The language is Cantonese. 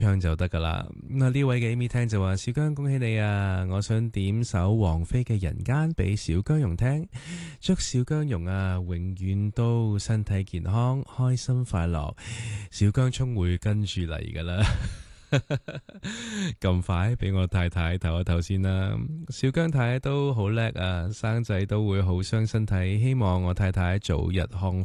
唱就得噶啦。咁啊呢位嘅 Amy 聽就話：小姜恭喜你啊！我想點首王菲嘅《人間》俾小姜蓉聽，祝小姜蓉啊永遠都身體健康、開心快樂。小姜葱會跟住嚟噶啦。咁快俾我太太唞一唞先啦。小姜太都好叻啊，生仔都會好傷身體，希望我太太早日康